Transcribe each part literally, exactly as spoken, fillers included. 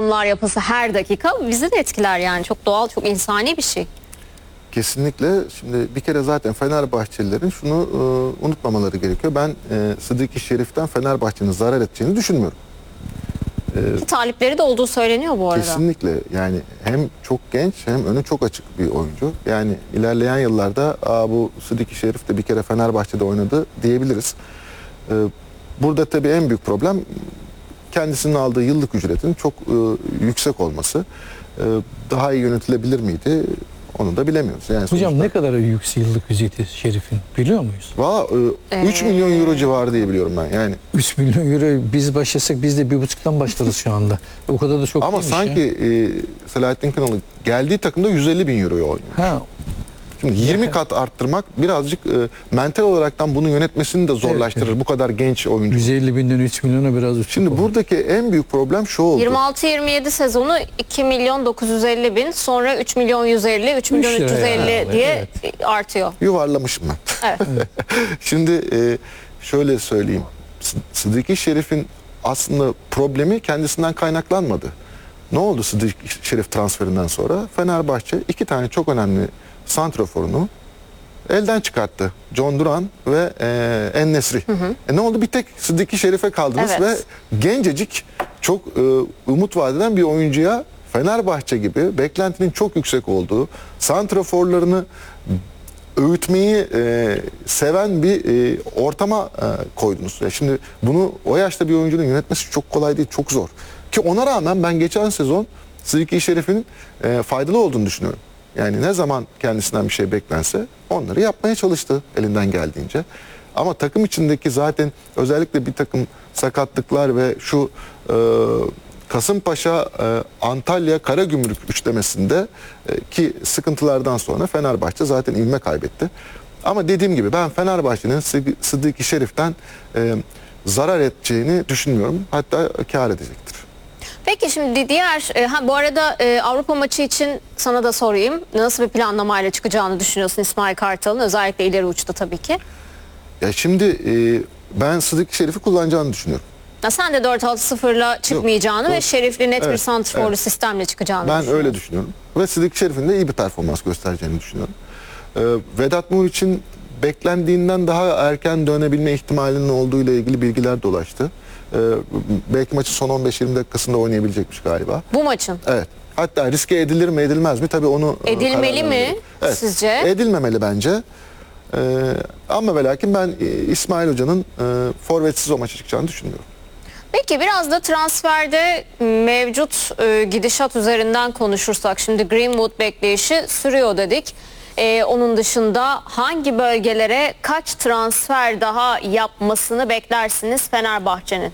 adımlar yapılsa her dakika bizi de etkiler yani. Çok doğal, çok insani bir şey. Kesinlikle. Şimdi bir kere zaten Fenerbahçelilerin şunu e, unutmamaları gerekiyor. Ben e, Sıddık-ı Şerif'ten Fenerbahçe'nin zarar edeceğini düşünmüyorum. E, Talipleri de olduğu söyleniyor bu arada. Kesinlikle. Yani hem çok genç hem önü çok açık bir oyuncu. Yani ilerleyen yıllarda Aa, bu Sıddık-ı Şerif de bir kere Fenerbahçe'de oynadı diyebiliriz. E, burada tabii en büyük problem kendisinin aldığı yıllık ücretin çok e, yüksek olması. E, daha iyi yönetilebilir miydi? Onu da bilemiyoruz. Yani Hocam sonuçta, ne kadar yüksek yıllık ücreti Şerif'in biliyor muyuz? valla e, üç Ee, milyon euro civarı diye biliyorum ben. Yani üç milyon euro biz başlasak biz de bir buçuktan başlarız şu anda. O kadar da çok ama değilmiş sanki ya. e, Selahattin Kınalı geldiği takımda yüz elli bin euroya oynuyor. Ha, Şimdi yirmi kat arttırmak birazcık e, mental olaraktan bunu yönetmesini de zorlaştırır. Evet. Bu kadar genç oyuncu. yüz elli binden üç milyona biraz uçuk Şimdi oldu. buradaki en büyük problem şu oldu. yirmi altı yirmi yedi sezonu iki milyon dokuz yüz elli bin, sonra üç milyon yüz elli, üç milyon üç lira üç yüz elli yani, diye artıyor. Yuvarlamışım ben. Evet. Şimdi e, şöyle söyleyeyim. S- Sıddık-ı Şerif'in aslında problemi kendisinden kaynaklanmadı. Ne oldu Sıddık-ı Şerif transferinden sonra? Fenerbahçe iki tane çok önemli santraforunu elden çıkarttı. John Duran ve e, En-Nesyri. E, ne oldu? Bir tek Sıddık-ı Şerif'e kaldınız Evet. ve gencecik çok e, umut vadeden bir oyuncuya Fenerbahçe gibi beklentinin çok yüksek olduğu santraforlarını öğütmeyi e, seven bir e, ortama e, koydunuz. Ya şimdi bunu o yaşta bir oyuncunun yönetmesi çok kolay değil, çok zor. Ki ona rağmen ben geçen sezon Sıddık-ı Şerif'in e, faydalı olduğunu düşünüyorum. Yani ne zaman kendisinden bir şey beklense onları yapmaya çalıştı elinden geldiğince. Ama takım içindeki zaten özellikle bir takım sakatlıklar ve şu e, Kasımpaşa, e, Antalya, Karagümrük üçlemesinde e, ki sıkıntılardan sonra Fenerbahçe zaten ivme kaybetti. Ama dediğim gibi ben Fenerbahçe'nin Sıddık- Sıddık-ı Şerif'ten e, zarar edeceğini düşünmüyorum. Hatta kâr edecektir. Peki şimdi diğer, e, ha bu arada e, Avrupa maçı için sana da sorayım. Nasıl bir planlamayla çıkacağını düşünüyorsun İsmail Kartal'ın? Özellikle ileri uçta tabii ki. Ya şimdi e, ben Sıddık-ı Şerif'i kullanacağını düşünüyorum. Ya sen de dört altı sıfırla çıkmayacağını ve yok. şerifli net bir Evet, santrforlu evet. sistemle çıkacağını Ben düşünüyorsun. öyle düşünüyorum. Ve Sıddık Şerif'in de iyi bir performans göstereceğini düşünüyorum. Ee, Vedat Muriç'in beklendiğinden daha erken dönebilme ihtimalinin olduğu ile ilgili bilgiler dolaştı. Ee, belki maçın son on beş yirmi dakikasında oynayabilecekmiş galiba. Bu maçın. Evet. Hatta riske edilir mi edilmez mi? Tabii onu e, Edilmeli karar mi verelim. Evet. sizce? Edilmemeli bence. Ee, ama ve lakin ben e, İsmail Hoca'nın e, forvetsiz o maça çıkacağını düşünmüyorum. Peki biraz da transferde mevcut e, gidişat üzerinden konuşursak, şimdi Greenwood bekleyişi sürüyor dedik. E, onun dışında hangi bölgelere kaç transfer daha yapmasını beklersiniz Fenerbahçe'nin?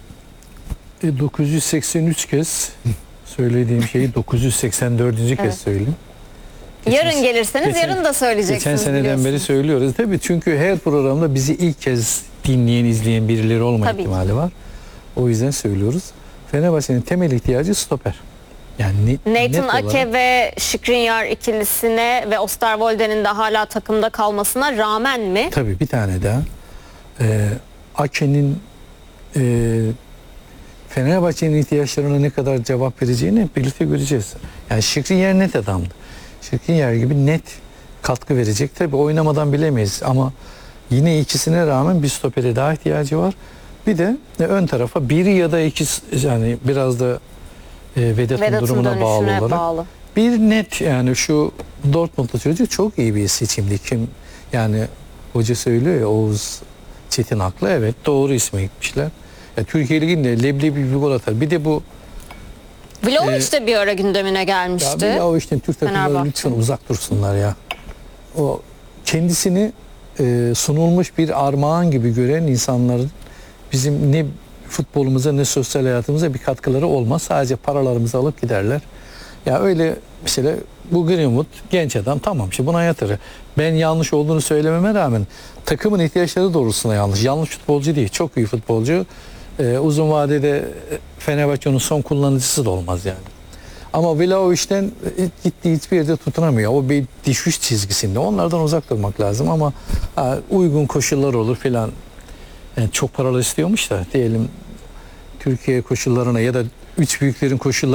E, dokuz yüz seksen üç kez söylediğim şeyi dokuz yüz seksen dördüncü kez Evet. söyleyeyim. Yarın gelirseniz geçen- yarın da söyleyeceksiniz. Geçen seneden biliyorsunuz. beri söylüyoruz. Tabii çünkü her programda bizi ilk kez dinleyen, izleyen birileri olma Tabii ihtimali var. O yüzden söylüyoruz. Fenerbahçe'nin temel ihtiyacı stoper. Yani ne- net Nathan olarak- Ake ve Skriniar ikilisine ve Osterwolde'nin de hala takımda kalmasına rağmen mi? Tabii bir tane daha. Ee, Ake'nin e, Fenerbahçe'nin ihtiyaçlarına ne kadar cevap vereceğini hep birlikte göreceğiz. Yani Skriniar net adamdı. Skriniar gibi net katkı verecek. Tabii oynamadan bilemeyiz ama yine ikisine rağmen bir stopere daha ihtiyacı var. Bir de e, ön tarafa biri ya da ikisi, yani biraz da e, Vedat'ın, Vedat'ın durumuna bağlı dönüşüne olarak. bağlı. Bir net yani şu Dortmund'da çocuk çok iyi bir seçimdi. Kim yani hoca söylüyor ya, Oğuz Çetin haklı, evet doğru isme gitmişler. Ya Türkiye Ligi'nde leblebi bir gol atar. Bir de bu Vlahovic de bir ara gündemine ya, gelmişti. bir ya o işte Türk takımları Fenerbahçe. lütfen uzak dursunlar ya. O kendisini e, sunulmuş bir armağan gibi gören insanların bizim ne futbolumuza ne sosyal hayatımıza bir katkıları olmaz. Sadece paralarımızı alıp giderler. Ya öyle mesela bu Greenwood genç adam, tamam işte buna yatırır. Ben yanlış olduğunu söylememe rağmen takımın ihtiyaçları doğrultusunda yanlış. Yanlış futbolcu değil. Çok iyi futbolcu. Ee, uzun vadede Fenerbahçe'nin son kullanıcısı da olmaz yani. Ama Vlahovic'ten gittiği hiçbir yerde tutunamıyor. O bir düşüş çizgisinde. Onlardan uzak durmak lazım ama ha, uygun koşullar olur filan. Yani çok paralı istiyormuş da diyelim Türkiye koşullarına ya da üç büyüklerin koşullarına